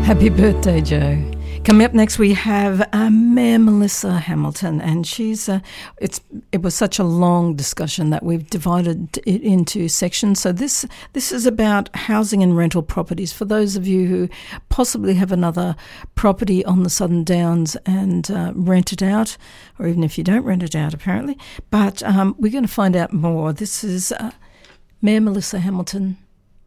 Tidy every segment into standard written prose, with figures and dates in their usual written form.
Happy birthday, Joe. Coming up next, we have Mayor Melissa Hamilton, and it was such a long discussion that we've divided it into sections. So this is about housing and rental properties for those of you who possibly have another property on the Southern Downs and rent it out, or even if you don't rent it out, apparently. But we're going to find out more. This is Mayor Melissa Hamilton.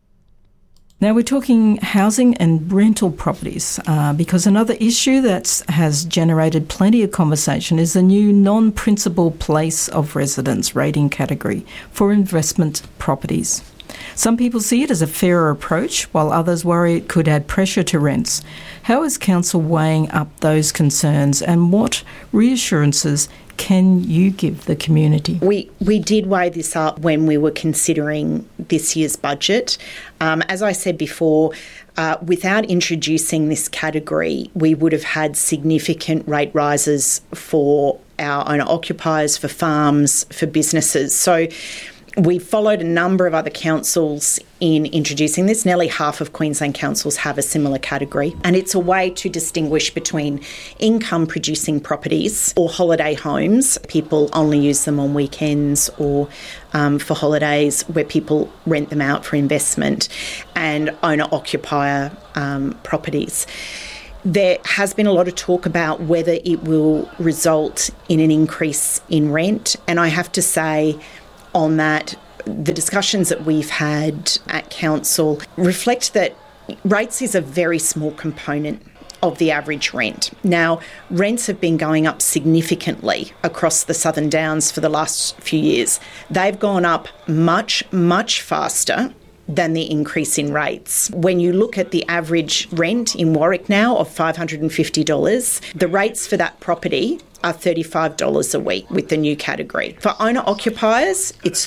Now we're talking housing and rental properties because another issue that has generated plenty of conversation is the new non-principal place of residence rating category for investment properties. Some people see it as a fairer approach, while others worry it could add pressure to rents. How is Council weighing up those concerns, and what reassurances can you give the community? We did weigh this up when we were considering this year's budget. As I said before, without introducing this category, we would have had significant rate rises for our owner-occupiers, for farms, for businesses. So we followed a number of other councils in introducing this. Nearly half of Queensland councils have a similar category, and it's a way to distinguish between income-producing properties or holiday homes. People only use them on weekends or for holidays where people rent them out for investment, and owner-occupier properties. There has been a lot of talk about whether it will result in an increase in rent, and I have to say on that, the discussions that we've had at council reflect that rates is a very small component of the average rent. Now, rents have been going up significantly across the Southern Downs for the last few years. They've gone up much, much faster than the increase in rates. When you look at the average rent in Warwick now of $550, the rates for that property are $35 a week with the new category. For owner-occupiers, it's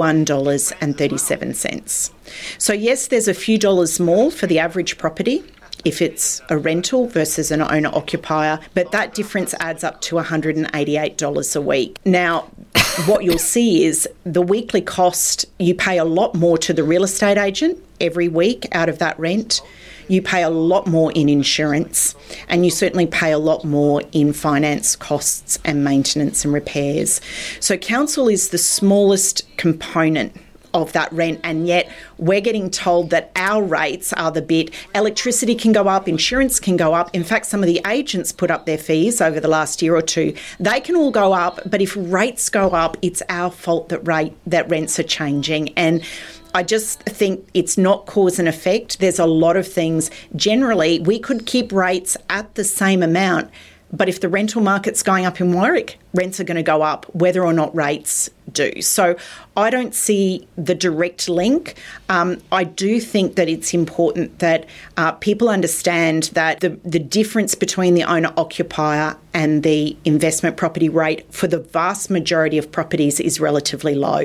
$31.37. So yes, there's a few dollars more for the average property if it's a rental versus an owner-occupier, but that difference adds up to $188 a week. Now, what you'll see is the weekly cost, you pay a lot more to the real estate agent every week out of that rent. You pay a lot more in insurance, and you certainly pay a lot more in finance costs and maintenance and repairs. So council is the smallest component of that rent, and yet we're getting told that our rates are the bit. Electricity can go up, insurance can go up. In fact, some of the agents put up their fees over the last year or two. They can all go up, but if rates go up, it's our fault that rents are changing. And I just think it's not cause and effect. There's a lot of things. Generally, we could keep rates at the same amount, but if the rental market's going up in Warwick, rents are going to go up whether or not rates do. So I don't see the direct link. I do think that it's important that people understand that the difference between the owner-occupier and the investment property rate for the vast majority of properties is relatively low.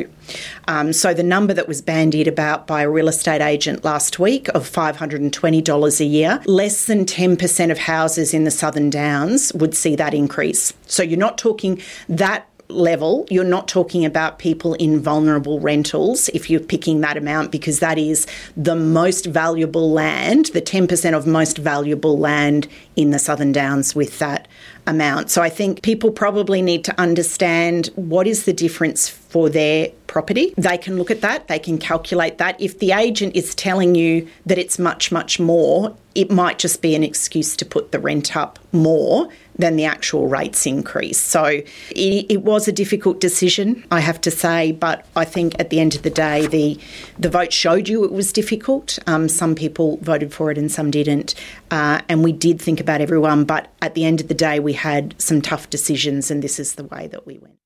So the number that was bandied about by a real estate agent last week of $520 a year, less than 10% of houses in the Southern Downs would see that increase. So you're not talking that level, you're not talking about people in vulnerable rentals if you're picking that amount, because that is the most valuable land, the 10% of most valuable land in the Southern Downs with that amount. So I think people probably need to understand what is the difference for their property. They can look at that, they can calculate that. If the agent is telling you that it's much, much more, it might just be an excuse to put the rent up more than the actual rates increase. So it was a difficult decision, I have to say, but I think at the end of the day, the vote showed you it was difficult. Some people voted for it and some didn't. And we did think about everyone, but at the end of the day, we had some tough decisions, and this is the way that we went.